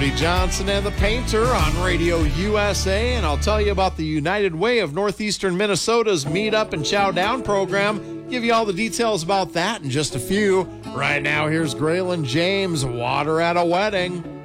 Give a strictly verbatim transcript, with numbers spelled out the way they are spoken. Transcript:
Johnson and the Painter on Radio U S A, and I'll tell you about the United Way of Northeastern Minnesota's Meet Up and Chow Down program. Give you all the details about that in just a few. Right now, here's Graylin James, Water at a Wedding.